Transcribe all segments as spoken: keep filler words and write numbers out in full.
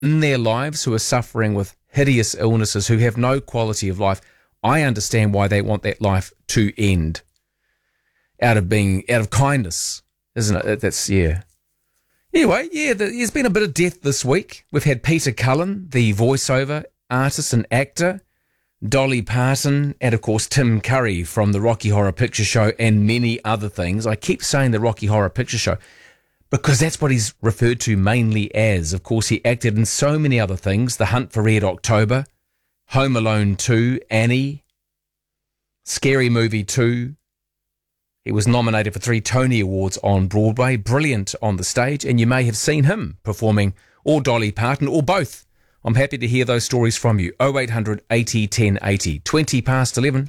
in their lives who are suffering with hideous illnesses, who have no quality of life, I understand why they want that life to end. Out of being, out of kindness, isn't it? That's, yeah. Anyway, yeah, there's been a bit of death this week. We've had Peter Cullen, the voiceover artist and actor, Dolly Parton, and of course Tim Curry from the Rocky Horror Picture Show and many other things. I keep saying the Rocky Horror Picture Show because that's what he's referred to mainly as. Of course, he acted in so many other things. The Hunt for Red October, Home Alone two, Annie, Scary Movie two. He was nominated for three Tony Awards on Broadway, brilliant on the stage, and you may have seen him performing, or Dolly Parton, or both. I'm happy to hear those stories from you. oh eight hundred eighty ten eighty, twenty past eleven.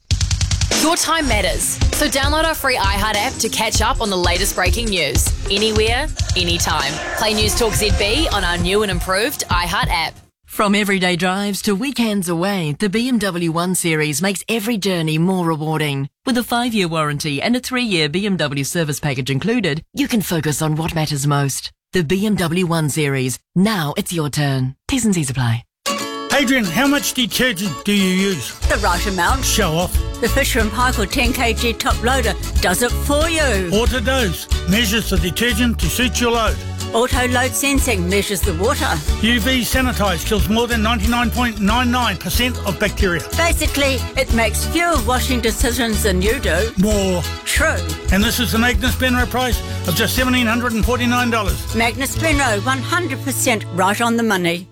Your time matters, so download our free iHeart app to catch up on the latest breaking news. Anywhere, anytime. Play News Talk Z B on our new and improved iHeart app. From everyday drives to weekends away, the B M W one Series makes every journey more rewarding. With a five-year warranty and a three-year B M W service package included, you can focus on what matters most. The B M W one Series. Now it's your turn. T's and C's apply. Adrian, how much detergent do you use? The right amount. Show off. The Fisher and Paykel ten kilogram top loader does it for you. Autodose measures the detergent to suit your load. Auto load sensing measures the water. U V Sanitize kills more than ninety-nine point nine nine percent of bacteria. Basically, it makes fewer washing decisions than you do. More. True. And this is the Magnus Benro price of just one thousand seven hundred forty-nine dollars. Magnus Benro, one hundred percent right on the money.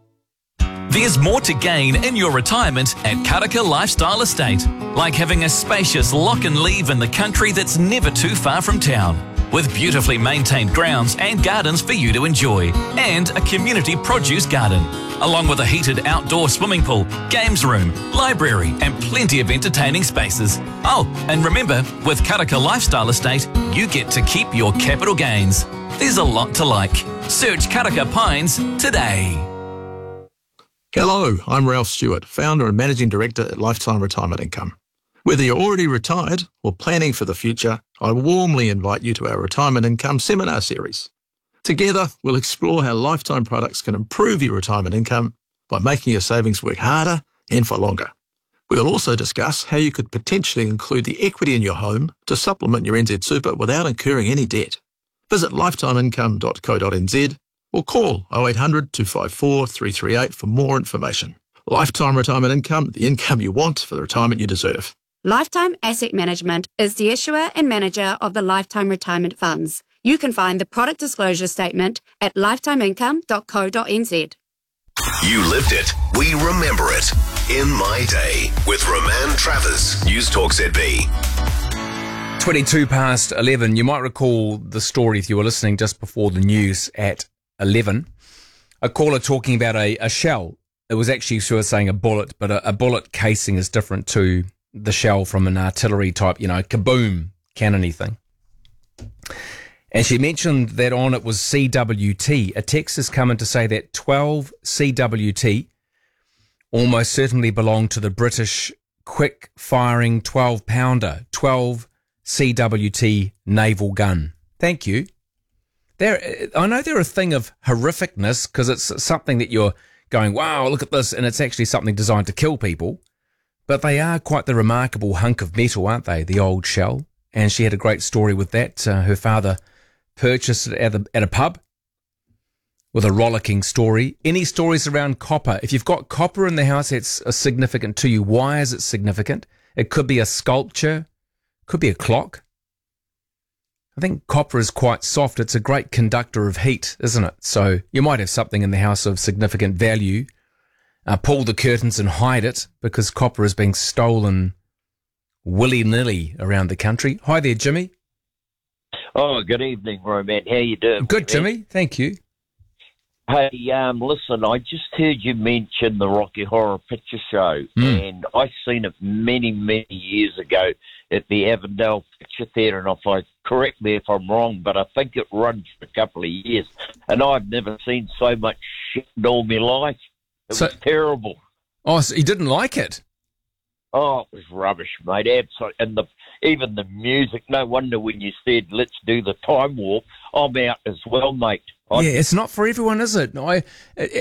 There's more to gain in your retirement at Karaka Lifestyle Estate, like having a spacious lock and leave in the country that's never too far from town, with beautifully maintained grounds and gardens for you to enjoy, and a community produce garden, along with a heated outdoor swimming pool, games room, library, and plenty of entertaining spaces. Oh, and remember, with Karaka Lifestyle Estate, you get to keep your capital gains. There's a lot to like. Search Karaka Pines today. Hello, I'm Ralph Stewart, founder and managing director at Lifetime Retirement Income. Whether you're already retired or planning for the future, I warmly invite you to our Retirement Income Seminar Series. Together, we'll explore how lifetime products can improve your retirement income by making your savings work harder and for longer. We'll also discuss how you could potentially include the equity in your home to supplement your N Z Super without incurring any debt. Visit lifetime income dot co dot n z or call oh eight hundred, two five four, three three eight for more information. Lifetime Retirement Income, the income you want for the retirement you deserve. Lifetime Asset Management is the issuer and manager of the Lifetime Retirement Funds. You can find the product disclosure statement at lifetime income dot co dot n z. You lived it. We remember it. In My Day with Roman Travers, News Talk Z B. twenty-two past eleven. You might recall the story if you were listening just before the news at eleven. A caller talking about a, a shell. It was actually, she was saying a bullet, but a, a bullet casing is different to the shell from an artillery type, you know, kaboom, cannony thing. And she mentioned that on it was C W T. A text has come in to say that twelve C W T almost certainly belonged to the British quick-firing twelve-pounder, twelve C W T naval gun. Thank you. There, I know they're a thing of horrificness because it's something that you're going, wow, look at this, and it's actually something designed to kill people. But they are quite the remarkable hunk of metal, aren't they, the old shell? And she had a great story with that. Uh, her father purchased it at, the, at a pub with a rollicking story. Any stories around copper? If you've got copper in the house, it's significant to you. Why is it significant? It could be a sculpture, could be a clock. I think copper is quite soft. It's a great conductor of heat, isn't it? So you might have something in the house of significant value. Uh, pull the curtains and hide it because copper is being stolen willy-nilly around the country. Hi there, Jimmy. Oh, good evening, Roman. How you doing? Good, Jimmy. Thank you. Hey, um, listen, I just heard you mention the Rocky Horror Picture Show, Mm. and I seen it many, many years ago at the Avondale Picture Theatre, and if I correct me if I'm wrong, but I think it runs for a couple of years, and I've never seen so much shit in all my life. It So- was terrible. Oh, so you didn't like it? Oh, it was rubbish, mate. Absolutely. And the even the music. No wonder when you said, let's do the time warp, I'm out as well, mate. Yeah, it's not for everyone, is it? I,